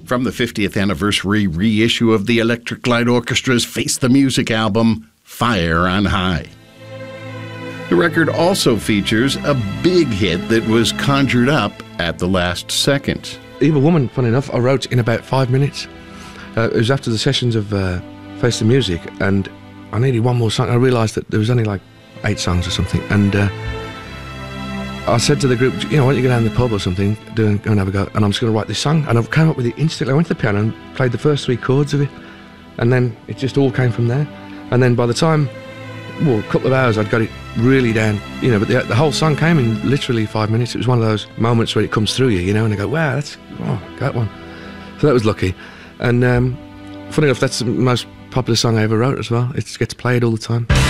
From the 50th anniversary reissue of the Electric Light Orchestra's Face the Music album, Fire on High. The record also features a big hit that was conjured up at the last second. Evil Woman, funny enough, I wrote in about 5 minutes. It was after the sessions of Face the Music, and I needed one more song. I realised that there was only like 8 songs or something, and I said to the group, why don't you go down to the pub or something, go and have a go, and I'm just going to write this song. And I came up with it instantly. I went to the piano and played the first 3 chords of it, and then it just all came from there. And then by the time, a couple of hours, I'd got it really down, but the whole song came in literally 5 minutes. It was one of those moments where it comes through you, and I go, wow, that one. So that was lucky. And funny enough, that's the most popular song I ever wrote as well. It gets played all the time.